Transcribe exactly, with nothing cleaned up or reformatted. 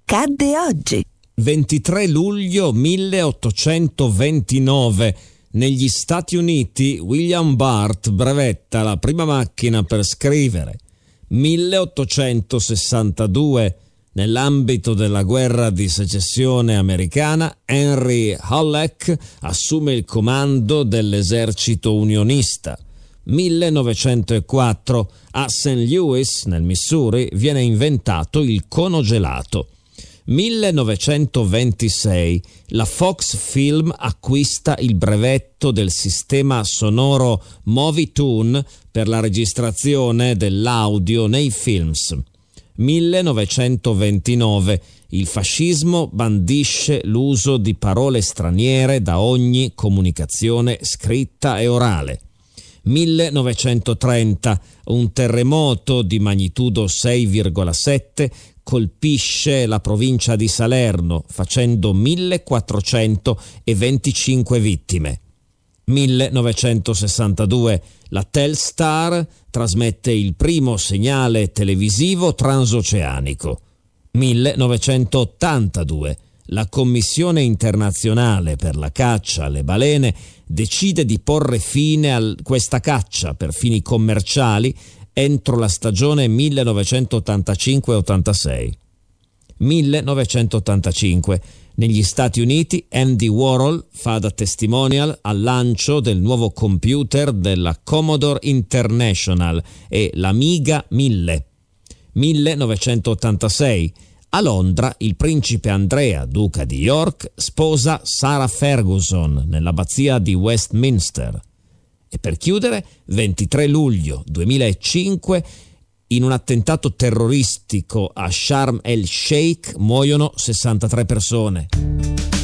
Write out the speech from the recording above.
accadde oggi? ventitré luglio milleottocentoventinove. Negli Stati Uniti William Bart brevetta la prima macchina per scrivere. milleottocentosessantadue. Nell'ambito della guerra di secessione americana, Henry Halleck assume il comando dell'esercito unionista. millenovecentoquattro. A Saint Louis, nel Missouri, viene inventato il cono gelato. millenovecentoventisei. La Fox Film acquista il brevetto del sistema sonoro Movitune per la registrazione dell'audio nei films. millenovecentoventinove. Il fascismo bandisce l'uso di parole straniere da ogni comunicazione scritta e orale. millenovecentotrenta. Un terremoto di magnitudo sei virgola sette colpisce la provincia di Salerno, facendo millequattrocentoventicinque vittime. millenovecentosessantadue. La Telstar trasmette il primo segnale televisivo transoceanico. millenovecentottantadue. La Commissione internazionale per la caccia alle balene decide di porre fine a questa caccia per fini commerciali entro la stagione millenovecentottantacinque ottantasei. millenovecentottantacinque. Negli Stati Uniti Andy Warhol fa da testimonial al lancio del nuovo computer della Commodore International e l'Amiga mille. millenovecentottantasei. A Londra il principe Andrea, duca di York, sposa Sarah Ferguson nell'abbazia di Westminster. E per chiudere, ventitré luglio duemilacinque, in un attentato terroristico a Sharm el Sheikh muoiono sessantatré persone.